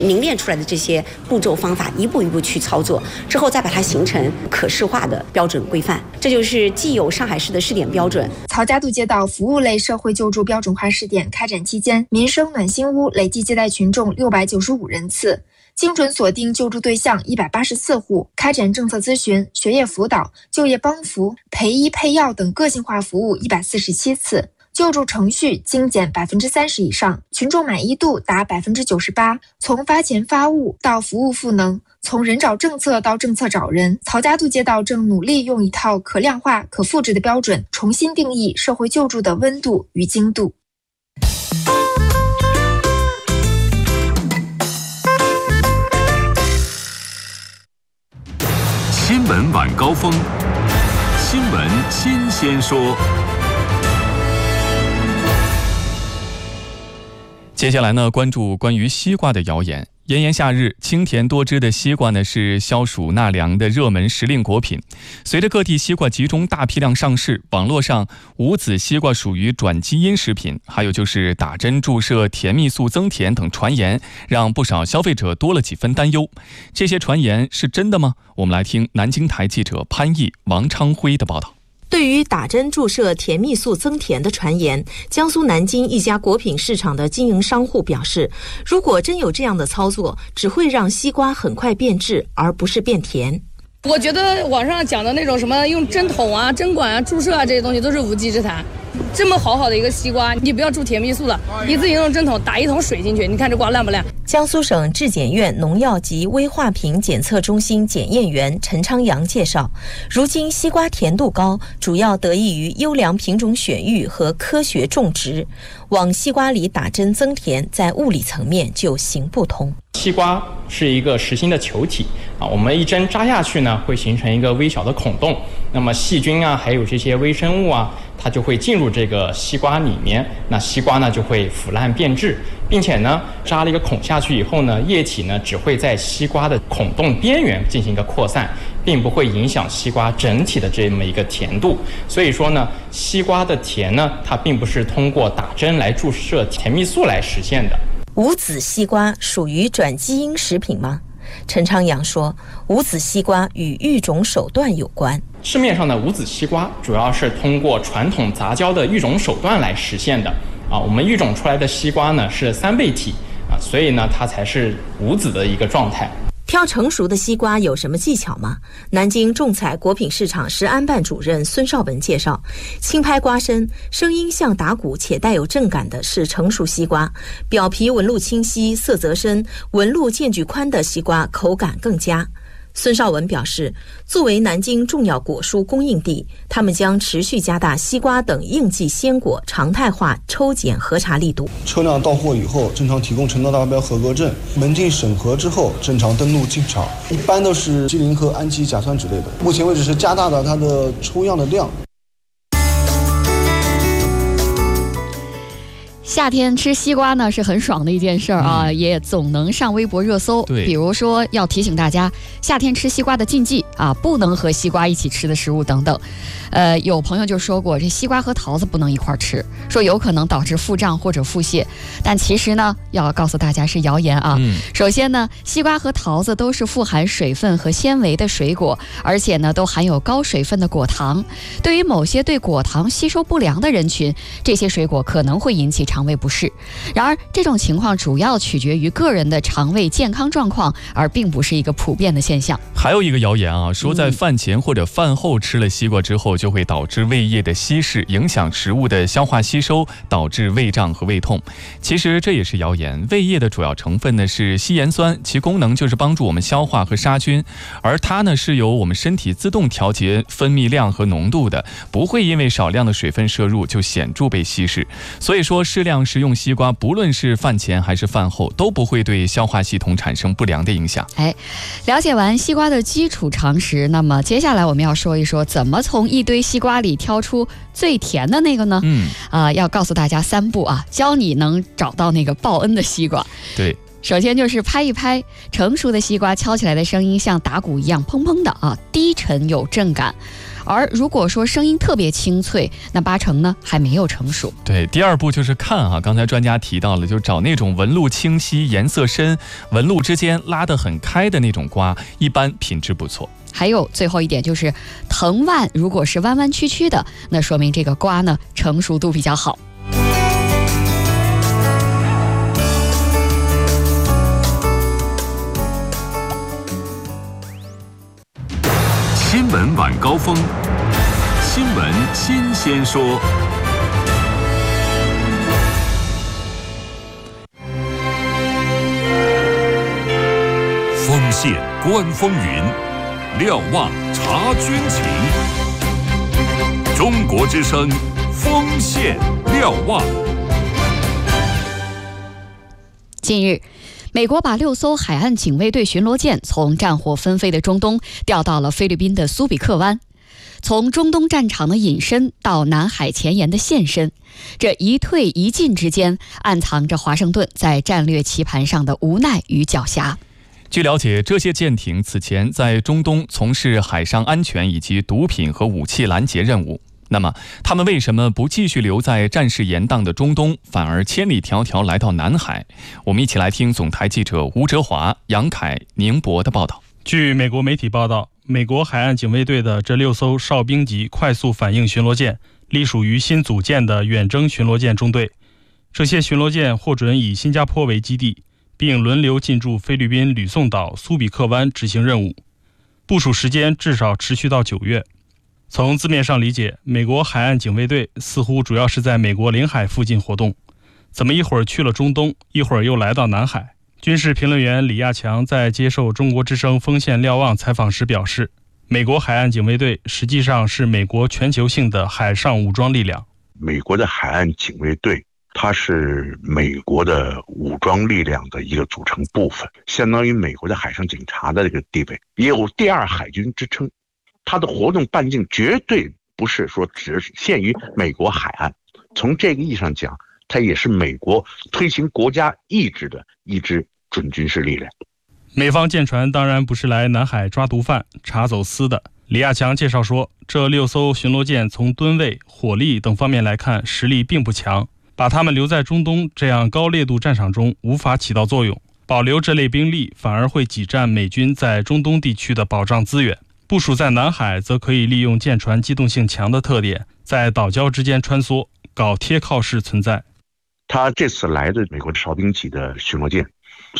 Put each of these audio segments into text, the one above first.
凝练出来的这些步骤方法，一步一步去操作，之后再把它形成可视化的标准规范。这就是既有上海市的试点标准。 曹家渡街道服务类社会救助标准化试点开展期间，民生暖心屋累计接待群众695人次，精准锁定救助对象184户，开展政策咨询、学业辅导、就业帮扶、陪医配药等个性化服务147次。救助程序精简30%以上，群众满意度达98%。从发钱发物到服务赋能，从人找政策到政策找人，曹家渡街道正努力用一套可量化、可复制的标准，重新定义社会救助的温度与精度。 新闻晚高峰，新闻新鲜说。 接下来呢，关注关于西瓜的谣言。炎炎夏日，清甜多汁的西瓜呢是消暑纳凉的热门时令果品。随着各地西瓜集中大批量上市，网络上无籽西瓜属于转基因食品，还有就是打针注射甜蜜素增甜等传言，让不少消费者多了几分担忧。这些传言是真的吗？我们来听南京台记者潘毅、王昌辉的报道。 对于打针注射甜蜜素增甜的传言，江苏南京一家果品市场的经营商户表示，如果真有这样的操作，只会让西瓜很快变质，而不是变甜。 我觉得网上讲的那种什么用针筒啊、针管啊、注射啊这些东西都是无稽之谈。这么好的一个西瓜，你不要注甜蜜素了，你自己用针筒打一桶水进去，你看这瓜烂不烂？ 江苏省质检院农药及危化品检测中心检验员陈昌阳介绍，如今西瓜甜度高，主要得益于优良品种选育和科学种植。往西瓜里打针增甜，在物理层面就行不通。 西瓜是一个实心的球体我们一针扎下去呢，会形成一个微小的孔洞，那么细菌啊，还有这些微生物啊，它就会进入这个西瓜里面，那西瓜呢就会腐烂变质，并且呢扎了一个孔下去以后呢，液体呢只会在西瓜的孔洞边缘进行一个扩散，并不会影响西瓜整体的这么一个甜度。所以说呢，西瓜的甜呢，它并不是通过打针来注射甜蜜素来实现的。 无籽西瓜属于转基因食品吗？陈昌阳说，无籽西瓜与育种手段有关。 市面上的无籽西瓜主要是通过传统杂交的育种手段来实现的我们育种出来的西瓜呢是3倍体所以呢它才是无籽的一个状态。 挑成熟的西瓜有什么技巧吗？南京众彩果品市场食安办主任孙绍文介绍，轻拍瓜身，声音像打鼓且带有震感的是成熟西瓜，表皮纹路清晰，色泽深，纹路间距宽的西瓜口感更佳。孙绍文表示，作为南京重要果蔬供应地，他们将持续加大西瓜等应季鲜果常态化抽检核查力度。 车辆到货以后，正常提供城道达标合格证，门禁审核之后，正常登录进场，一般都是吉林和氨基甲酸酯类的。目前为止是加大了它的抽样的量。 夏天吃西瓜呢是很爽的一件事啊，也总能上微博热搜。比如说要提醒大家夏天吃西瓜的禁忌啊，不能和西瓜一起吃的食物等等。有朋友就说过，这西瓜和桃子不能一块吃，说有可能导致腹胀或者腹泻。但其实呢，要告诉大家是谣言啊。首先呢，西瓜和桃子都是富含水分和纤维的水果，而且呢都含有高水分的果糖。对于某些对果糖吸收不良的人群，这些水果可能会引起肠胃不适。然而这种情况主要取决于个人的肠胃健康状况，而并不是一个普遍的现象。 还有一个谣言啊，说在饭前或者饭后吃了西瓜之后，就会导致胃液的稀释，影响食物的消化吸收，导致胃胀和胃痛。其实这也是谣言。胃液的主要成分呢是稀盐酸，其功能就是帮助我们消化和杀菌，而它呢是由我们身体自动调节分泌量和浓度的，不会因为少量的水分摄入就显著被稀释。所以说适量食用西瓜，不论是饭前还是饭后，都不会对消化系统产生不良的影响。 了解完西瓜的基础常识，那么接下来我们要说一说怎么从一堆西瓜里挑出最甜的那个呢？要告诉大家3步啊，教你能找到那个报恩的西瓜。 对。 首先就是拍一拍，成熟的西瓜敲起来的声音像打鼓一样砰砰的啊，低沉有震感。而如果说声音特别清脆，那八成呢还没有成熟。 对，第二步就是看啊，刚才专家提到了，就找那种纹路清晰、颜色深、纹路之间拉得很开的那种瓜，一般品质不错。 还有最后一点就是藤蔓，如果是弯弯曲曲的，那说明这个瓜呢成熟度比较好。 新闻晚高峰，新闻新鲜说。锋线观风云，瞭望察军情。中国之声，锋线瞭望。 近日，美国把6艘海岸警卫队巡逻舰从战火纷飞的中东调到了菲律宾的苏比克湾。从中东战场的隐身到南海前沿的现身，这一退一进之间，暗藏着华盛顿在战略棋盘上的无奈与狡黠。 据了解，这些舰艇此前在中东从事海上安全以及毒品和武器拦截任务。那么，他们为什么不继续留在战事严荡的中东，反而千里迢迢来到南海？我们一起来听总台记者吴哲华、杨凯、宁博的报道。 据美国媒体报道，美国海岸警卫队的这6艘哨兵级快速反应巡逻舰隶属于新组建的远征巡逻舰中队。这些巡逻舰获准以新加坡为基地，并轮流进驻菲律宾吕宋岛苏比克湾执行任务，部署时间至少持续到9月。从字面上理解，美国海岸警卫队似乎主要是在美国领海附近活动，怎么一会儿去了中东，一会儿又来到南海？军事评论员李亚强在接受中国之声锋线瞭望采访时表示，美国海岸警卫队实际上是美国全球性的海上武装力量。 美国的海岸警卫队它是美国的武装力量的一个组成部分，相当于美国的海上警察的这个地位，也有第2海军之称。它的活动半径绝对不是说只限于美国海岸，从这个意义上讲，它也是美国推行国家意志的一支准军事力量。 美方舰船当然不是来南海抓毒贩、查走私的。李亚强介绍说，这6艘巡逻舰从吨位、火力等方面来看，实力并不强，把他们留在中东这样高烈度战场中无法起到作用，保留这类兵力反而会挤占美军在中东地区的保障资源。部署在南海则可以利用舰船机动性强的特点，在岛礁之间穿梭，搞贴靠式存在。 他这次来的美国哨兵级的巡逻舰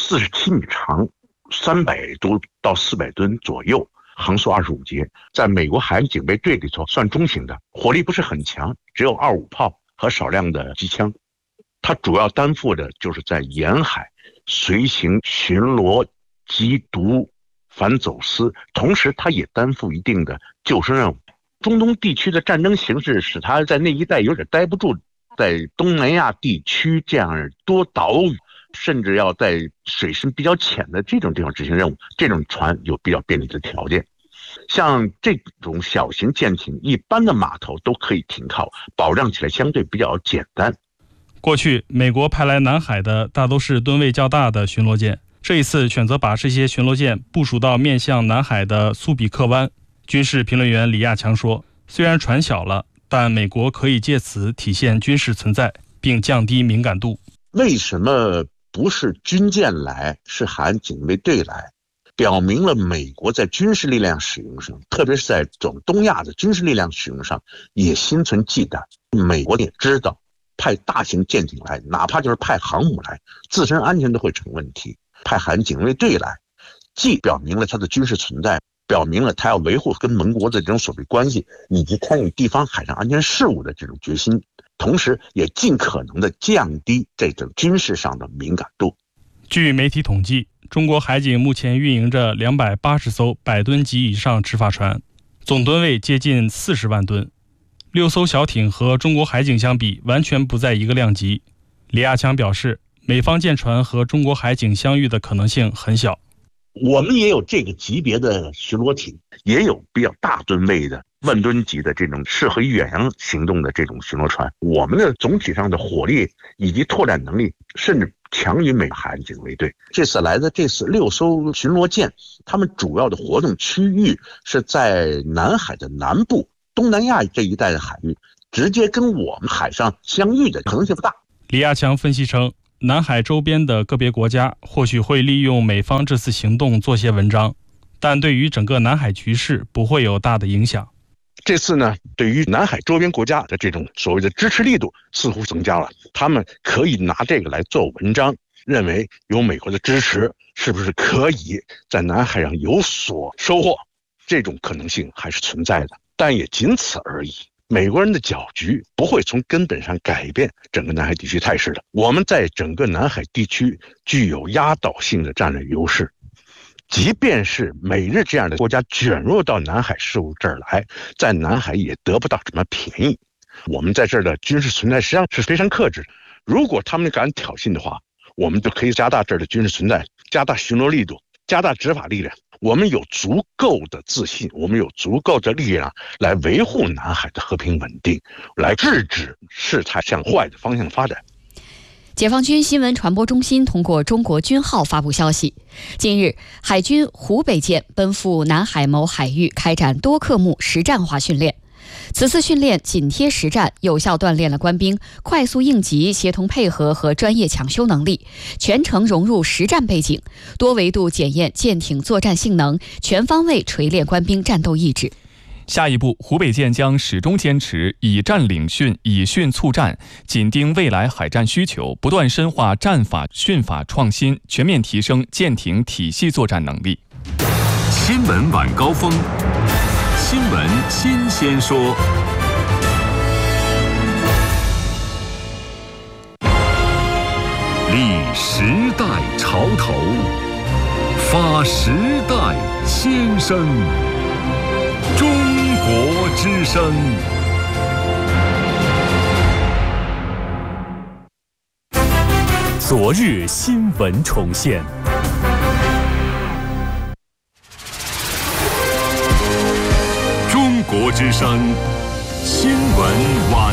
47米长，300多到400吨左右，航速25节，在美国海岸警卫队里头算中型的，火力不是很强，只有25炮和少量的机枪。它主要担负的就是在沿海随行巡逻、缉毒、反走私，同时它也担负一定的救生任务。中东地区的战争形势使它在那一带有点待不住，在东南亚地区这样多岛屿，甚至要在水深比较浅的这种地方执行任务，这种船有比较便利的条件。像这种小型舰艇，一般的码头都可以停靠，保障起来相对比较简单。 过去美国派来南海的大都是吨位较大的巡逻舰，这一次选择把这些巡逻舰部署到面向南海的苏比克湾。军事评论员李亚强说，虽然船小了，但美国可以借此体现军事存在，并降低敏感度。 为什么不是军舰来，是海岸警卫队来？表明了美国在军事力量使用上，特别是在总东亚的军事力量使用上也心存忌惮。美国也知道派大型舰艇来，哪怕就是派航母来，自身安全都会成问题。派海岸警卫队来，既表明了他的军事存在，表明了他要维护跟盟国的这种所谓关系，以及参与地方海上安全事务的这种决心，同时也尽可能的降低这种军事上的敏感度。 据媒体统计，中国海警目前运营着280艘100吨级以上执法船，总吨位接近40万吨。6艘小艇和中国海警相比，完全不在一个量级。李亚强表示，美方舰船和中国海警相遇的可能性很小。 我们也有这个级别的巡逻艇，也有比较大吨位的万吨级的这种适合于远洋行动的这种巡逻船，我们的总体上的火力以及作战能力甚至强于美国海岸警卫队。这次来的6艘巡逻舰，他们主要的活动区域是在南海的南部，东南亚这一带的海域，直接跟我们海上相遇的可能性不大。 李亚强分析称，南海周边的个别国家或许会利用美方这次行动做些文章，但对于整个南海局势不会有大的影响。 这次呢，对于南海周边国家的这种所谓的支持力度似乎增加了，他们可以拿这个来做文章，认为有美国的支持，是不是可以在南海上有所收获？这种可能性还是存在的，但也仅此而已。美国人的搅局不会从根本上改变整个南海地区态势的。我们在整个南海地区具有压倒性的战略优势。即便是美日这样的国家卷入到南海事务这儿来，在南海也得不到什么便宜。我们在这儿的军事存在实际上是非常克制的，如果他们敢挑衅的话，我们就可以加大这儿的军事存在，加大巡逻力度，加大执法力量。我们有足够的自信，我们有足够的力量来维护南海的和平稳定，来制止事态向坏的方向发展。 解放军新闻传播中心通过中国军号发布消息，近日，海军湖北舰奔赴南海某海域开展多科目实战化训练。此次训练紧贴实战，有效锻炼了官兵快速应急、协同配合和专业抢修能力，全程融入实战背景，多维度检验舰艇作战性能，全方位锤炼官兵战斗意志。 下一步，湖北舰将始终坚持以战领训、以训促战，紧盯未来海战需求，不断深化战法、训法创新，全面提升舰艇体系作战能力。 新闻晚高峰，新闻新鲜说。立时代潮头，发时代先声。中国之声。昨日新闻重现。中国之声新闻晚